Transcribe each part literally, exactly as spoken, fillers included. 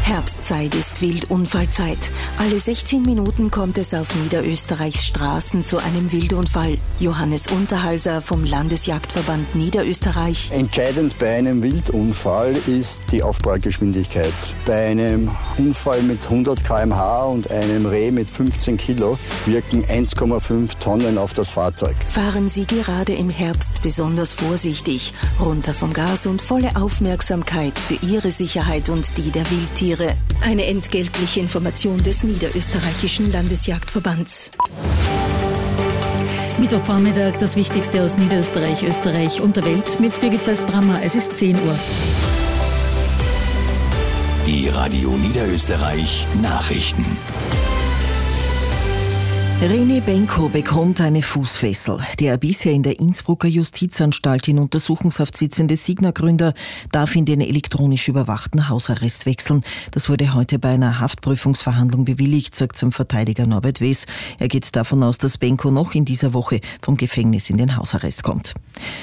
Herbstzeit ist Wildunfallzeit. Alle sechzehn Minuten kommt es auf Niederösterreichs Straßen zu einem Wildunfall. Johannes Unterhalser vom Landesjagdverband Niederösterreich. Entscheidend bei einem Wildunfall ist die Aufprallgeschwindigkeit. Bei einem Unfall mit hundert Kilometer pro Stunde und einem Reh mit fünfzehn Kilo wirken eins Komma fünf Tonnen auf das Fahrzeug. Fahren Sie gerade im Herbst besonders vorsichtig. Runter vom Gas und volle Aufmerksamkeit für Ihre Sicherheit und die der Wildtiere. Eine entgeltliche Information des Niederösterreichischen Landesjagdverbands. Mittwochvormittag, das Wichtigste aus Niederösterreich, Österreich und der Welt mit Birgit Seis-Brammer. Es ist zehn Uhr. Die Radio Niederösterreich Nachrichten. René Benko bekommt eine Fußfessel. Der bisher in der Innsbrucker Justizanstalt in Untersuchungshaft sitzende Signa-Gründer darf in den elektronisch überwachten Hausarrest wechseln. Das wurde heute bei einer Haftprüfungsverhandlung bewilligt, sagt sein Verteidiger Norbert Wes. Er geht davon aus, dass Benko noch in dieser Woche vom Gefängnis in den Hausarrest kommt.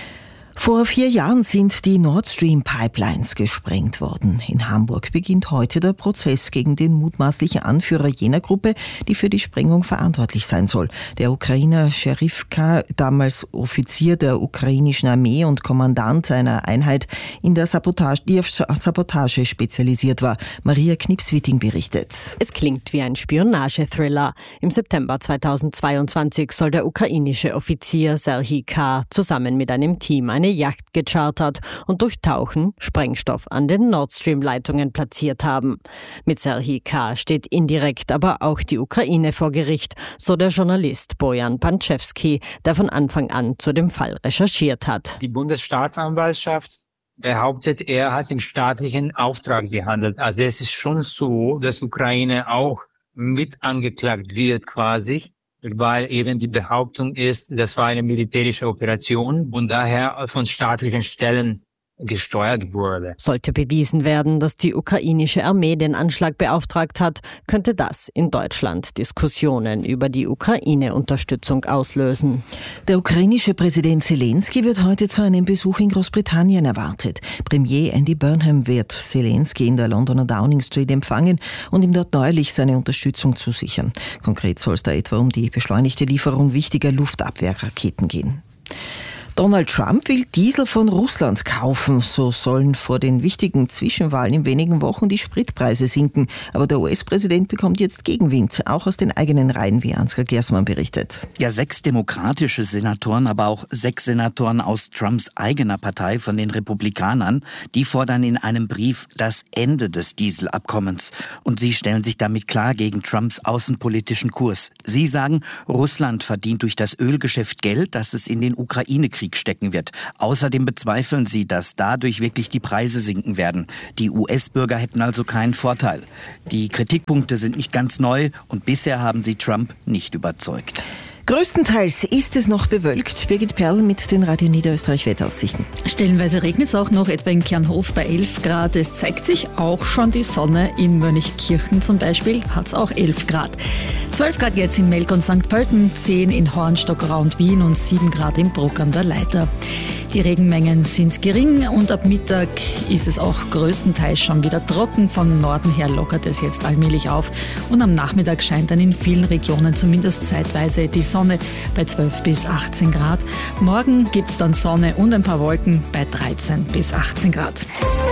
Vor vier Jahren sind die Nord Stream Pipelines gesprengt worden. In Hamburg beginnt heute der Prozess gegen den mutmaßlichen Anführer jener Gruppe, die für die Sprengung verantwortlich sein soll. Der Ukrainer Scherifka, damals Offizier der ukrainischen Armee und Kommandant einer Einheit, in der Sabotage, die auf Sabotage spezialisiert war. Maria Knips-Witting berichtet. Es klingt wie ein Spionagethriller. Im September zweitausendzweiundzwanzig soll der ukrainische Offizier Serhij K. zusammen mit einem Team eine Yacht gechartert und durch Tauchen Sprengstoff an den Nord Stream-Leitungen platziert haben. Mit Serhij K. steht indirekt aber auch die Ukraine vor Gericht, so der Journalist Bojan Panczewski, der von Anfang an zu dem Fall recherchiert hat. Die Bundesstaatsanwaltschaft behauptet, er hat im staatlichen Auftrag gehandelt. Also es ist schon so, dass Ukraine auch mit angeklagt wird quasi, weil eben die Behauptung ist, das war eine militärische Operation und daher von staatlichen Stellen gesteuert wurde. Sollte bewiesen werden, dass die ukrainische Armee den Anschlag beauftragt hat, könnte das in Deutschland Diskussionen über die Ukraine-Unterstützung auslösen. Der ukrainische Präsident Zelensky wird heute zu einem Besuch in Großbritannien erwartet. Premier Andy Burnham wird Zelensky in der Londoner Downing Street empfangen und ihm dort neuerlich seine Unterstützung zusichern. Konkret soll es da etwa um die beschleunigte Lieferung wichtiger Luftabwehrraketen gehen. Donald Trump will Diesel von Russland kaufen. So sollen vor den wichtigen Zwischenwahlen in wenigen Wochen die Spritpreise sinken. Aber der U S-Präsident bekommt jetzt Gegenwind, auch aus den eigenen Reihen, wie Ansgar Gersmann berichtet. Ja, sechs demokratische Senatoren, aber auch sechs Senatoren aus Trumps eigener Partei von den Republikanern, die fordern in einem Brief das Ende des Dieselabkommens. Und sie stellen sich damit klar gegen Trumps außenpolitischen Kurs. Sie sagen, Russland verdient durch das Ölgeschäft Geld, das es in den Ukraine-Krieg stecken wird. Außerdem bezweifeln sie, dass dadurch wirklich die Preise sinken werden. Die U S-Bürger hätten also keinen Vorteil. Die Kritikpunkte sind nicht ganz neu und bisher haben sie Trump nicht überzeugt. Größtenteils ist es noch bewölkt. Birgit Perl mit den Radio Niederösterreich Wetteraussichten. Stellenweise regnet es auch noch, etwa in Kernhof bei elf Grad. Es zeigt sich auch schon die Sonne. In Mönchkirchen zum Beispiel hat es auch elf Grad. zwölf Grad jetzt in Melk und Sankt Pölten, zehn in Hornstock, Rau und Wien und sieben Grad in Bruck an der Leiter. Die Regenmengen sind gering und ab Mittag ist es auch größtenteils schon wieder trocken. Von Norden her lockert es jetzt allmählich auf und am Nachmittag scheint dann in vielen Regionen zumindest zeitweise die Sonne bei zwölf bis achtzehn Grad. Morgen gibt es dann Sonne und ein paar Wolken bei dreizehn bis achtzehn Grad.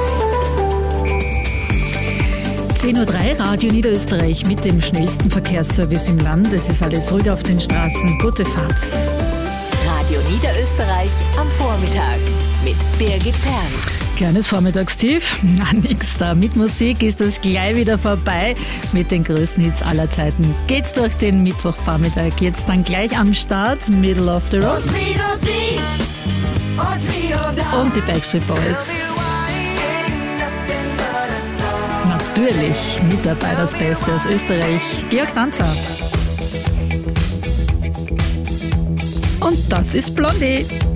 zehn Uhr drei, Radio Niederösterreich mit dem schnellsten Verkehrsservice im Land. Es ist alles ruhig auf den Straßen. Gute Fahrt. Radio Niederösterreich am Vormittag mit Birgit Perl. Kleines Vormittagstief, na nix da. Mit Musik ist es gleich wieder vorbei. Mit den größten Hits aller Zeiten geht's durch den Mittwochvormittag. Jetzt dann gleich am Start, Middle of the Road. Und die Backstreet Boys. Natürlich mit dabei das Beste aus Österreich, Georg Danzer. Und das ist Blondie.